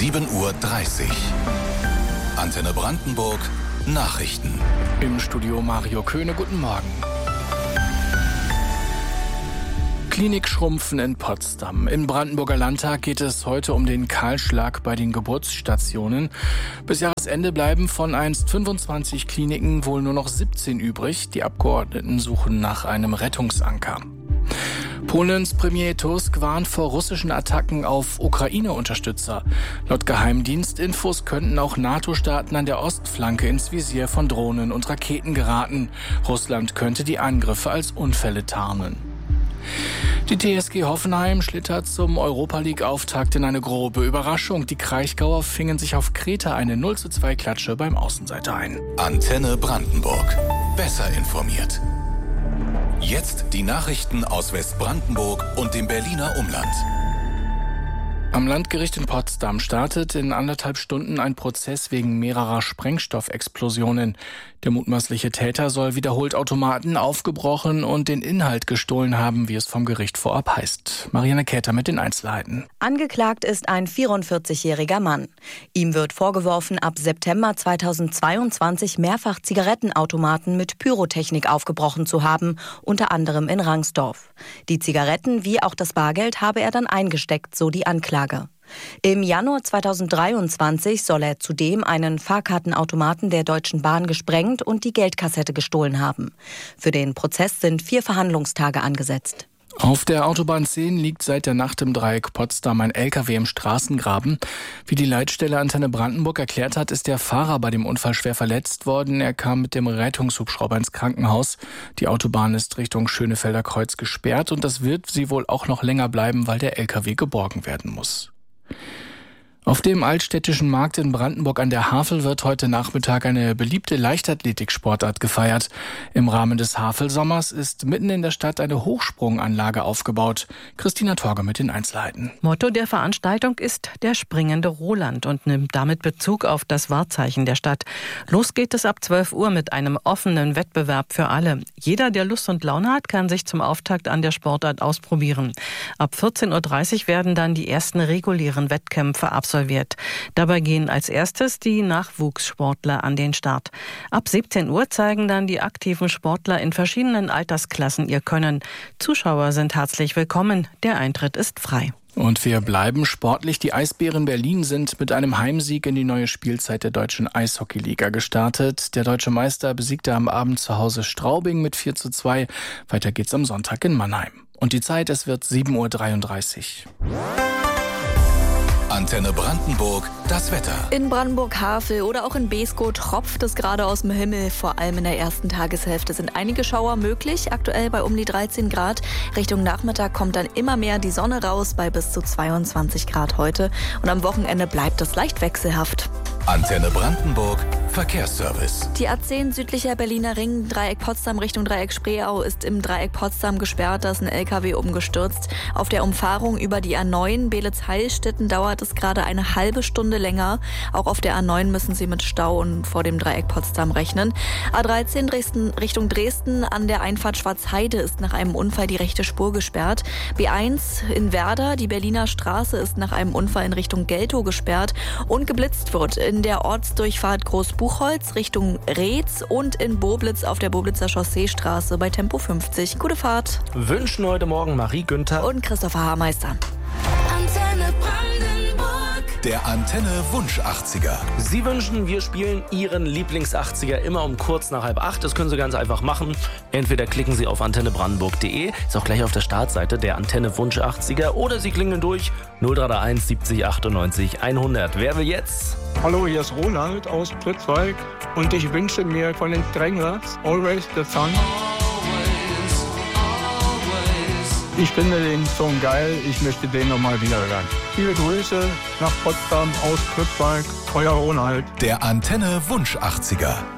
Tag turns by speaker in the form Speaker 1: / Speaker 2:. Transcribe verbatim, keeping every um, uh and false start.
Speaker 1: sieben Uhr dreißig. Antenne Brandenburg Nachrichten.
Speaker 2: Im Studio Mario Köhne, guten Morgen. Klinikschrumpfen in Potsdam. Im Brandenburger Landtag geht es heute um den Kahlschlag bei den Geburtsstationen. Bis Jahresende bleiben von einst fünfundzwanzig Kliniken wohl nur noch siebzehn übrig. Die Abgeordneten suchen nach einem Rettungsanker. Polens Premier Tusk warnt vor russischen Attacken auf Ukraine-Unterstützer. Laut Geheimdienstinfos könnten auch NATO-Staaten an der Ostflanke ins Visier von Drohnen und Raketen geraten. Russland könnte die Angriffe als Unfälle tarnen. Die T S G Hoffenheim schlittert zum Europa-League-Auftakt in eine grobe Überraschung. Die Kraichgauer fingen sich auf Kreta eine null zu zwei Klatsche beim Außenseiter ein.
Speaker 1: Antenne Brandenburg. Besser informiert. Jetzt die Nachrichten aus Westbrandenburg und dem Berliner Umland.
Speaker 2: Am Landgericht in Potsdam startet in anderthalb Stunden ein Prozess wegen mehrerer Sprengstoffexplosionen. Der mutmaßliche Täter soll wiederholt Automaten aufgebrochen und den Inhalt gestohlen haben, wie es vom Gericht vorab heißt. Marianne Käther mit den Einzelheiten.
Speaker 3: Angeklagt ist ein vierundvierzigjähriger Mann. Ihm wird vorgeworfen, ab September zweitausendzweiundzwanzig mehrfach Zigarettenautomaten mit Pyrotechnik aufgebrochen zu haben, unter anderem in Rangsdorf. Die Zigaretten wie auch das Bargeld habe er dann eingesteckt, so die Anklage. Im Januar zweitausenddreiundzwanzig soll er zudem einen Fahrkartenautomaten der Deutschen Bahn gesprengt und die Geldkassette gestohlen haben. Für den Prozess sind vier Verhandlungstage angesetzt.
Speaker 2: Auf der Autobahn zehn liegt seit der Nacht im Dreieck Potsdam ein L K W im Straßengraben. Wie die Leitstelle Antenne Brandenburg erklärt hat, ist der Fahrer bei dem Unfall schwer verletzt worden. Er kam mit dem Rettungshubschrauber ins Krankenhaus. Die Autobahn ist Richtung Schönefelder Kreuz gesperrt und das wird sie wohl auch noch länger bleiben, weil der L K W geborgen werden muss. Auf dem Altstädtischen Markt in Brandenburg an der Havel wird heute Nachmittag eine beliebte Leichtathletiksportart gefeiert. Im Rahmen des Havelsommers ist mitten in der Stadt eine Hochsprunganlage aufgebaut. Christina Torge mit den Einzelheiten.
Speaker 4: Motto der Veranstaltung ist der springende Roland und nimmt damit Bezug auf das Wahrzeichen der Stadt. Los geht es ab zwölf Uhr mit einem offenen Wettbewerb für alle. Jeder, der Lust und Laune hat, kann sich zum Auftakt an der Sportart ausprobieren. Ab vierzehn Uhr dreißig werden dann die ersten regulären Wettkämpfe absolviert. Dabei gehen als erstes die Nachwuchssportler an den Start. Ab siebzehn Uhr zeigen dann die aktiven Sportler in verschiedenen Altersklassen ihr Können. Zuschauer sind herzlich willkommen. Der Eintritt ist frei.
Speaker 2: Und wir bleiben sportlich. Die Eisbären Berlin sind mit einem Heimsieg in die neue Spielzeit der Deutschen Eishockeyliga gestartet. Der deutsche Meister besiegte am Abend zu Hause Straubing mit vier zu zwei. Weiter geht's am Sonntag in Mannheim. Und die Zeit, es wird sieben Uhr dreiunddreißig.
Speaker 1: Antenne Brandenburg, das Wetter.
Speaker 5: In Brandenburg-Havel oder auch in Beeskow tropft es gerade aus dem Himmel. Vor allem in der ersten Tageshälfte sind einige Schauer möglich, aktuell bei um die dreizehn Grad. Richtung Nachmittag kommt dann immer mehr die Sonne raus, bei bis zu zweiundzwanzig Grad heute. Und am Wochenende bleibt es leicht wechselhaft.
Speaker 1: Antenne Brandenburg, Verkehrsservice.
Speaker 5: Die A zehn südlicher Berliner Ring, Dreieck Potsdam Richtung Dreieck Spreeau ist im Dreieck Potsdam gesperrt. Da ist ein L K W umgestürzt. Auf der Umfahrung über die A neun Beelitz-Heilstätten dauert es gerade eine halbe Stunde länger. Auch auf der A neun müssen Sie mit Stau und vor dem Dreieck Potsdam rechnen. A dreizehn Dresden, Richtung Dresden an der Einfahrt Schwarzheide ist nach einem Unfall die rechte Spur gesperrt. B eins in Werder, die Berliner Straße ist nach einem Unfall in Richtung Geltow gesperrt und geblitzt wird in der Ortsdurchfahrt Großbuchholz Richtung Reetz und in Boblitz auf der Boblitzer Chausseestraße bei Tempo fünfzig. Gute Fahrt.
Speaker 6: Wünschen heute Morgen Marie Günther
Speaker 5: und Christopher Haarmeister.
Speaker 1: Antenne Brandenburg. Der Antenne Wunsch achtziger.
Speaker 6: Sie wünschen, wir spielen Ihren Lieblings-achtziger immer um kurz nach halb acht. Das können Sie ganz einfach machen. Entweder klicken Sie auf antenne brandenburg punkt de, ist auch gleich auf der Startseite der Antenne Wunsch achtziger, oder Sie klingeln durch null drei eins siebzig achtundneunzig hundert. Wer will jetzt?
Speaker 7: Hallo, hier ist Ronald aus Pritzwalk und ich wünsche mir von den Stranglers Always the Sun. Ich finde den Song geil, ich möchte den nochmal wieder hören. Viele Grüße nach Potsdam aus Pritzwalk, euer Ronald.
Speaker 1: Der Antenne Wunsch achtziger.